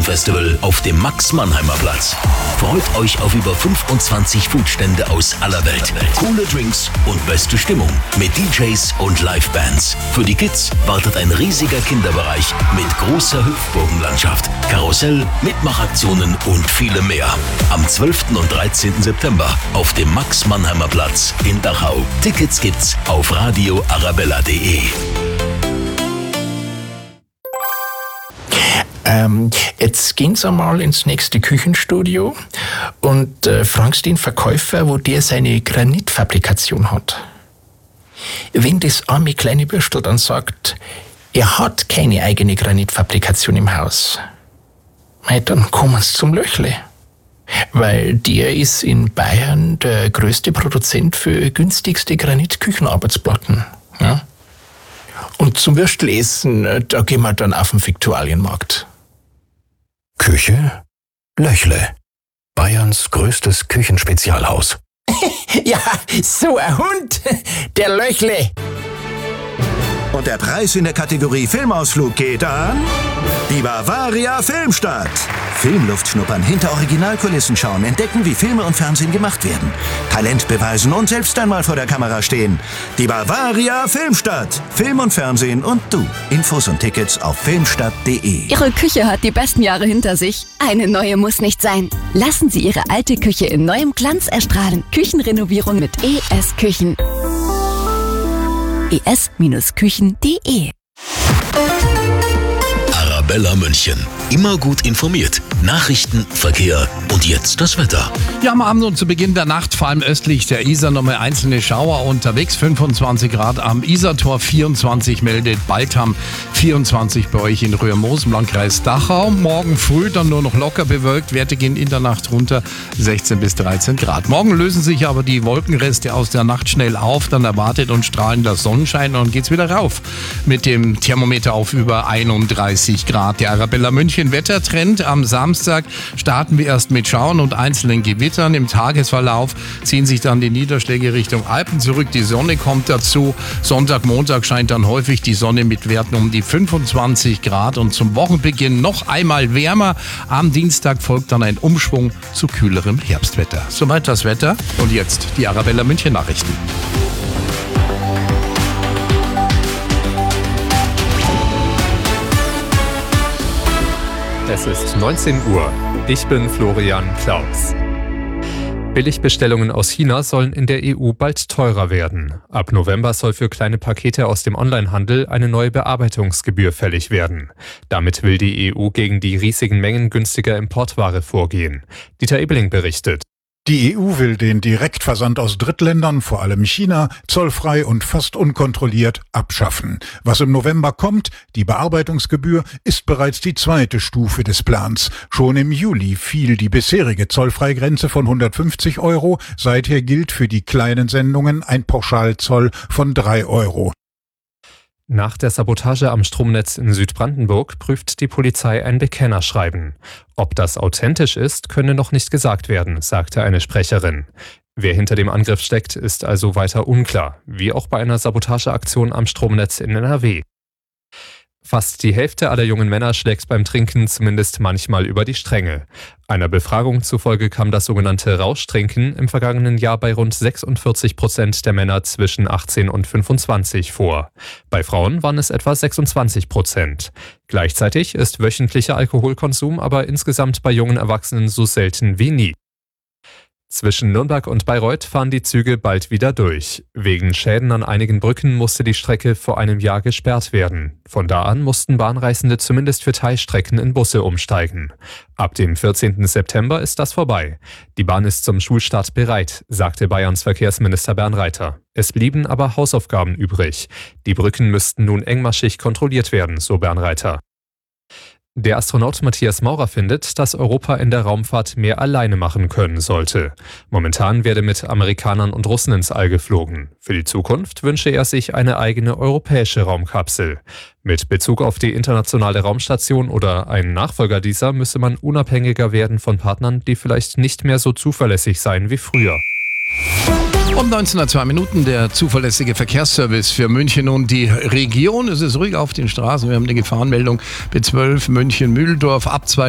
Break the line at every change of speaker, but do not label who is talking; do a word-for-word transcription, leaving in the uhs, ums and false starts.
Filmfestival auf dem Max-Mannheimer-Platz. Freut euch auf über fünfundzwanzig Foodstände aus aller Welt. Coole Drinks und beste Stimmung mit D Js und Livebands. Für die Kids wartet ein riesiger Kinderbereich mit großer Hüpfburgenlandschaft, Karussell, Mitmachaktionen und vielem mehr. Am zwölften und dreizehnten September auf dem Max-Mannheimer-Platz in Dachau. Tickets gibt's auf radio arabella punkt de.
Ähm, jetzt gehen Sie mal ins nächste Küchenstudio und äh, fragen Sie den Verkäufer, wo der seine Granitfabrikation hat. Wenn das arme kleine Bürstel dann sagt, er hat keine eigene Granitfabrikation im Haus, dann kommen Sie zum Löchle. Weil der ist in Bayern der größte Produzent für günstigste Granitküchenarbeitsplatten. Ja? Und zum Würstelessen, da gehen wir dann auf den Viktualienmarkt.
Küche? Löchle. Bayerns größtes Küchenspezialhaus.
Ja, so ein Hund, der Löchle.
Und der Preis in der Kategorie Filmausflug geht an die Bavaria Filmstadt. Filmluft schnuppern, hinter Originalkulissen schauen, entdecken, wie Filme und Fernsehen gemacht werden. Talent beweisen und selbst einmal vor der Kamera stehen. Die Bavaria Filmstadt. Film und Fernsehen und du. Infos und Tickets auf filmstadt punkt de.
Ihre Küche hat die besten Jahre hinter sich. Eine neue muss nicht sein. Lassen Sie Ihre alte Küche in neuem Glanz erstrahlen. Küchenrenovierung mit E S Küchen. e s Küchen punkt de.
Arabella München. Immer gut informiert. Nachrichten, Verkehr und jetzt das Wetter.
Ja, am Abend und zu Beginn der Nacht, vor allem östlich der Isar, nochmal einzelne Schauer unterwegs. fünfundzwanzig Grad am Isartor, vierundzwanzig meldet Baltham, vierundzwanzig bei euch in Röhrmoos im Landkreis Dachau. Morgen früh dann nur noch locker bewölkt. Werte gehen in der Nacht runter, sechzehn bis dreizehn Grad. Morgen lösen sich aber die Wolkenreste aus der Nacht schnell auf. Dann erwartet uns strahlender Sonnenschein und geht's wieder rauf. Mit dem Thermometer auf über einunddreißig Grad. Der Arabella München Wettertrend. Am Samstag starten wir erst mit Schauern und einzelnen Gewittern. Im Tagesverlauf ziehen sich dann die Niederschläge Richtung Alpen zurück. Die Sonne kommt dazu. Sonntag, Montag scheint dann häufig die Sonne mit Werten um die fünfundzwanzig Grad. Und zum Wochenbeginn noch einmal wärmer. Am Dienstag folgt dann ein Umschwung zu kühlerem Herbstwetter. Soweit das Wetter. Und jetzt die Arabella München Nachrichten.
Es ist neunzehn Uhr. Ich bin Florian Klaus. Billigbestellungen aus China sollen in der E U bald teurer werden. Ab November soll für kleine Pakete aus dem Onlinehandel eine neue Bearbeitungsgebühr fällig werden. Damit will die E U gegen die riesigen Mengen günstiger Importware vorgehen. Dieter Ebeling berichtet.
Die E U will den Direktversand aus Drittländern, vor allem China, zollfrei und fast unkontrolliert abschaffen. Was im November kommt, die Bearbeitungsgebühr, ist bereits die zweite Stufe des Plans. Schon im Juli fiel die bisherige Zollfreigrenze von hundertfünfzig Euro. Seither gilt für die kleinen Sendungen ein Pauschalzoll von drei Euro.
Nach der Sabotage am Stromnetz in Südbrandenburg prüft die Polizei ein Bekennerschreiben. Ob das authentisch ist, könne noch nicht gesagt werden, sagte eine Sprecherin. Wer hinter dem Angriff steckt, ist also weiter unklar, wie auch bei einer Sabotageaktion am Stromnetz in N R W. Fast die Hälfte aller jungen Männer schlägt beim Trinken zumindest manchmal über die Stränge. Einer Befragung zufolge kam das sogenannte Rauschtrinken im vergangenen Jahr bei rund sechsundvierzig Prozent der Männer zwischen achtzehn und fünfundzwanzig vor. Bei Frauen waren es etwa sechsundzwanzig Prozent. Gleichzeitig ist wöchentlicher Alkoholkonsum aber insgesamt bei jungen Erwachsenen so selten wie nie. Zwischen Nürnberg und Bayreuth fahren die Züge bald wieder durch. Wegen Schäden an einigen Brücken musste die Strecke vor einem Jahr gesperrt werden. Von da an mussten Bahnreisende zumindest für Teilstrecken in Busse umsteigen. Ab dem vierzehnten September ist das vorbei. Die Bahn ist zum Schulstart bereit, sagte Bayerns Verkehrsminister Bernreiter. Es blieben aber Hausaufgaben übrig. Die Brücken müssten nun engmaschig kontrolliert werden, so Bernreiter. Der Astronaut Matthias Maurer findet, dass Europa in der Raumfahrt mehr alleine machen können sollte. Momentan werde mit Amerikanern und Russen ins All geflogen. Für die Zukunft wünsche er sich eine eigene europäische Raumkapsel. Mit Bezug auf die internationale Raumstation oder einen Nachfolger dieser müsse man unabhängiger werden von Partnern, die vielleicht nicht mehr so zuverlässig seien wie früher.
Um neunzehn Uhr zwei Minuten der zuverlässige Verkehrsservice für München und die Region. Es ist ruhig auf den Straßen. Wir haben eine Gefahrenmeldung B zwölf München-Mühldorf, Abzweig